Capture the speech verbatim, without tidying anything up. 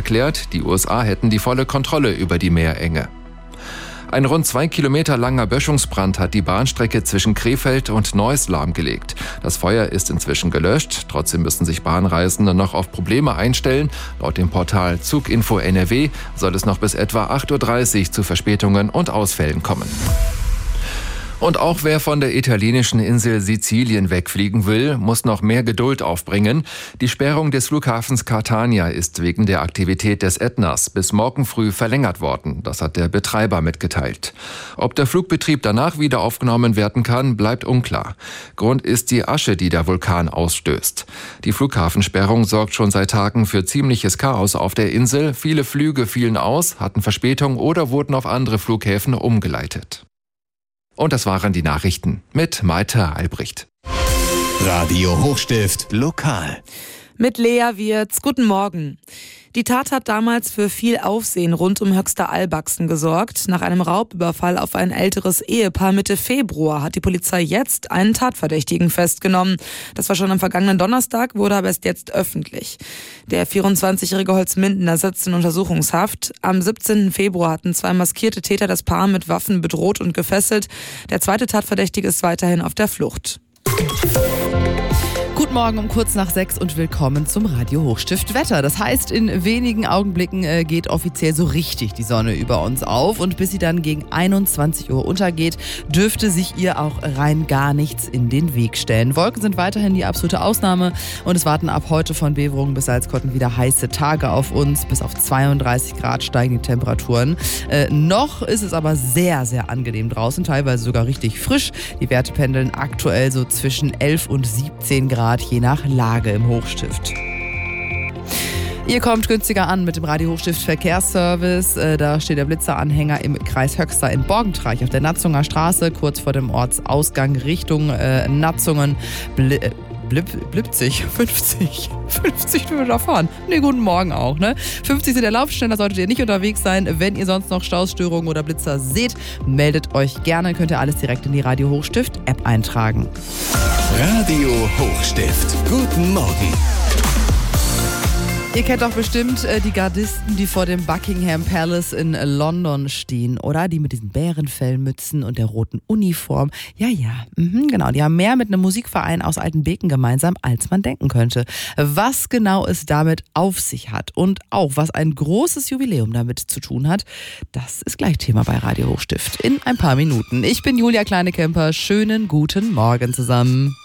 erklärt, die U S A hätten die volle Kontrolle über die Meerenge. Ein rund zwei Kilometer langer Böschungsbrand hat die Bahnstrecke zwischen Krefeld und Neuss lahmgelegt. Das Feuer ist inzwischen gelöscht. Trotzdem müssen sich Bahnreisende noch auf Probleme einstellen. Laut dem Portal Zuginfo N R W soll es noch bis etwa acht Uhr dreißig zu Verspätungen und Ausfällen kommen. Und auch wer von der italienischen Insel Sizilien wegfliegen will, muss noch mehr Geduld aufbringen. Die Sperrung des Flughafens Catania ist wegen der Aktivität des Ätnas bis morgen früh verlängert worden. Das hat der Betreiber mitgeteilt. Ob der Flugbetrieb danach wieder aufgenommen werden kann, bleibt unklar. Grund ist die Asche, die der Vulkan ausstößt. Die Flughafensperrung sorgt schon seit Tagen für ziemliches Chaos auf der Insel. Viele Flüge fielen aus, hatten Verspätung oder wurden auf andere Flughäfen umgeleitet. Und das waren die Nachrichten mit Maite Albrecht. Radio Hochstift Lokal. Mit Lea Wirz. Guten Morgen. Die Tat hat damals für viel Aufsehen rund um Höxter Albachsen gesorgt. Nach einem Raubüberfall auf ein älteres Ehepaar Mitte Februar hat die Polizei jetzt einen Tatverdächtigen festgenommen. Das war schon am vergangenen Donnerstag, wurde aber erst jetzt öffentlich. Der vierundzwanzigjährige Holzmindener sitzt in Untersuchungshaft. Am siebzehnten Februar hatten zwei maskierte Täter das Paar mit Waffen bedroht und gefesselt. Der zweite Tatverdächtige ist weiterhin auf der Flucht. Guten Morgen um kurz nach sechs und willkommen zum Radio Hochstift Wetter. Das heißt, in wenigen Augenblicken äh, geht offiziell so richtig die Sonne über uns auf und bis sie dann gegen einundzwanzig Uhr untergeht, dürfte sich ihr auch rein gar nichts in den Weg stellen. Wolken sind weiterhin die absolute Ausnahme und es warten ab heute von Beverungen bis Salzkotten wieder heiße Tage auf uns. Bis auf zweiunddreißig Grad steigen die Temperaturen. Äh, noch ist es aber sehr, sehr angenehm draußen, teilweise sogar richtig frisch. Die Werte pendeln aktuell so zwischen elf und siebzehn Grad. Je nach Lage im Hochstift. Ihr kommt günstiger an mit dem Radio Hochstift Verkehrsservice. Da steht der Blitzeranhänger im Kreis Höxter in Borgentreich auf der Natzunger Straße, kurz vor dem Ortsausgang Richtung äh, Natzungen. Bl Blip, Blipzig, fünfzig, fünfzig können wir da fahren. Ne, guten Morgen auch, ne? fünfzig sind der Laufstände, da solltet ihr nicht unterwegs sein. Wenn ihr sonst noch Stausstörungen oder Blitzer seht, meldet euch gerne, könnt ihr alles direkt in die Radio Hochstift App eintragen. Radio Hochstift, guten Morgen. Ihr kennt doch bestimmt äh, die Gardisten, die vor dem Buckingham Palace in äh, London stehen, oder? Die mit diesen Bärenfellmützen und der roten Uniform. Ja, ja, mhm, genau. Die haben mehr mit einem Musikverein aus Altenbeken gemeinsam, als man denken könnte. Was genau es damit auf sich hat und auch was ein großes Jubiläum damit zu tun hat, das ist gleich Thema bei Radio Hochstift in ein paar Minuten. Ich bin Julia Kleinekemper. Schönen guten Morgen zusammen.